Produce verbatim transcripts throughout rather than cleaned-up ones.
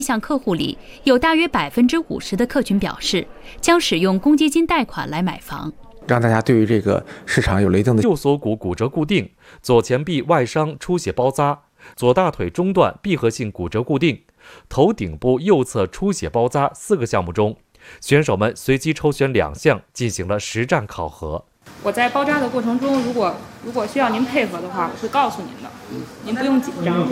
向客户里，有大约百分之五十的客群表示将使用公积金贷款来买房， 让大家对于这个市场有了一定的。 右锁骨骨折固定，左前臂外伤出血包扎，左大腿中段闭合性骨折固定，头顶部右侧出血包扎四个项目中，选手们随机抽选两项进行了实战考核。 我在包扎的过程中，如果如果需要您配合的话，我会告诉您的，您不用紧张。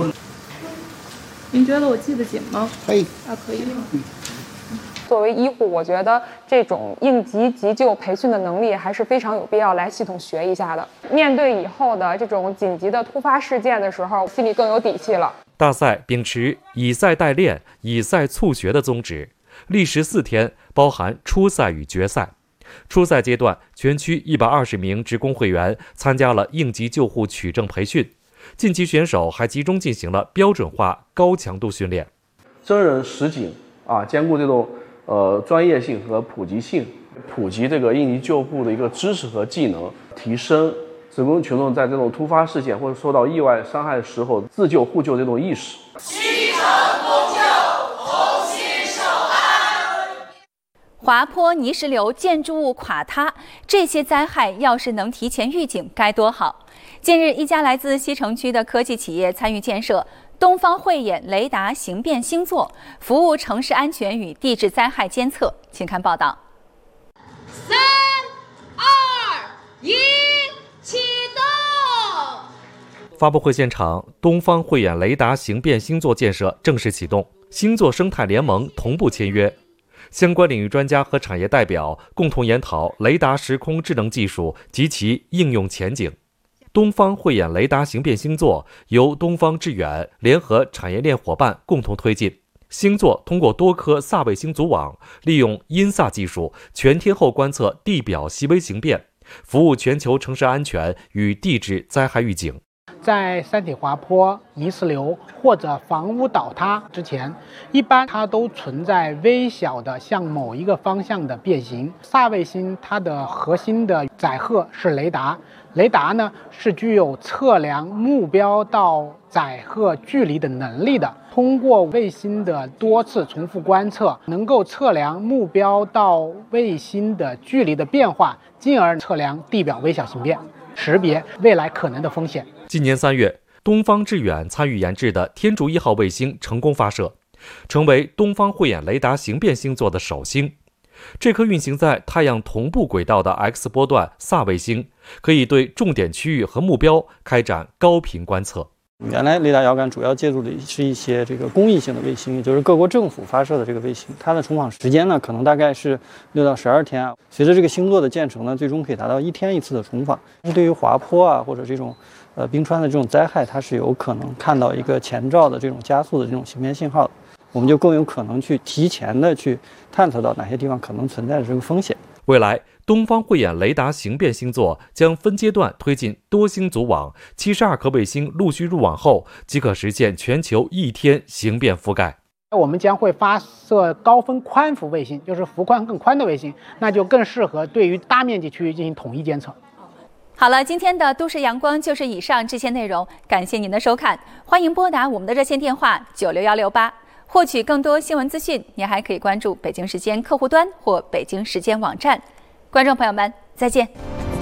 您觉得我系得紧吗？ 可以啊，可以。 作为医护，我觉得这种应急急救培训的能力还是非常有必要来系统学一下的。面对以后的这种紧急的突发事件的时候，心里更有底气了。 大赛秉持以赛代练、以赛促学的宗旨，历时四天，包含初赛与决赛。初赛阶段，全区一百二十名职工会员参加了应急救护取证培训。近期选手还集中进行了标准化高强度训练， 真人实景啊，兼顾这种呃专业性和普及性，普及这个应急救护的一个知识和技能，提升职工群众在这种突发事件或者受到意外伤害的时候自救互救这种意识。 七成公救，同心守安。 滑坡、泥石流、建筑物垮塌，这些灾害要是能提前预警该多好。近日，一家来自西城区的科技企业参与建设东方慧眼雷达形变星座，服务城市安全与地质灾害监测。请看报道。 三、二、一，启动！ 发布会现场，东方慧眼雷达形变星座建设正式启动，星座生态联盟同步签约。相关领域专家和产业代表共同研讨雷达时空智能技术及其应用前景。东方慧眼雷达形变星座由东方致远联合产业链伙伴共同推进。星座通过多颗萨卫星组网，利用音萨技术全天候观测地表细微形变，服务全球城市安全与地质灾害预警。 在山体滑坡、泥石流或者房屋倒塌之前，一般它都存在微小的向某一个方向的变形。萨卫星它的核心的载荷是雷达，雷达呢是具有测量目标到载荷距离的能力的。通过卫星的多次重复观测，能够测量目标到卫星的距离的变化，进而测量地表微小形变，识别未来可能的风险。 今年三月，东方致远参与研制的天竺一号卫星成功发射，成为东方慧眼雷达形变星座的首星。这颗运行在太阳同步轨道的 X 波段萨卫星，可以对重点区域和目标开展高频观测。 原来雷达遥感主要借助的是一些这个公益性的卫星，也就是各国政府发射的这个卫星，它的重访时间呢，可能大概是六到十二天啊。随着这个星座的建成呢，最终可以达到一天一次的重访。对于滑坡啊或者这种呃冰川的这种灾害，它是有可能看到一个前兆的这种加速的这种形变信号的，我们就更有可能去提前的去探测到哪些地方可能存在的这个风险。 未来，东方慧眼雷达形变星座将分阶段推进多星组网，七十二颗卫星陆续入网后，即可实现全球一天形变覆盖。 我们将会发射高分宽幅卫星，就是幅宽更宽的卫星，那就更适合对于大面积区域进行统一监测。 好了，今天的都市阳光就是以上这些内容，感谢您的收看，欢迎拨打我们的热线电话九六幺六八。获取更多新闻资讯，您还可以关注北京时间客户端或北京时间网站。观众朋友们，再见。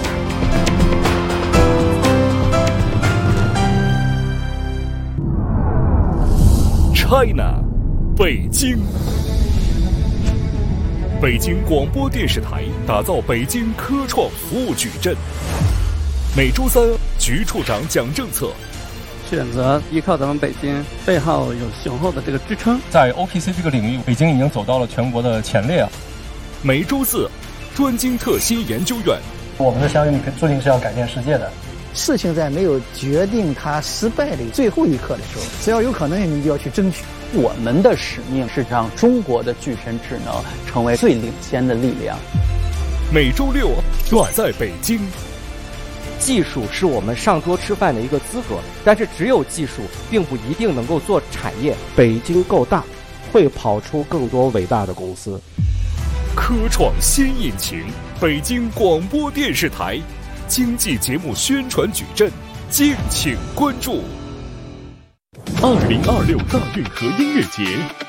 China， 北京。北京广播电视台打造北京科创服务矩阵。每周三，局处长讲政策。 选择依靠咱们北京背后有雄厚的这个支撑， 在 O P C 这个领域，北京已经走到了全国的前列啊。 每周四，专精特新研究院， 我们的相应注定是要改变世界的。 事情在没有决定它失败的最后一刻的时候，只要有可能，你就要去争取。 我们的使命是让中国的具身智能成为最领先的力量。 每周六，暖在北京。 技术是我们上桌吃饭的一个资格，但是只有技术并不一定能够做产业。 北京够大，会跑出更多伟大的公司。 科创新引擎，北京广播电视台经济节目宣传矩阵，敬请关注。 二零二六大运河音乐节。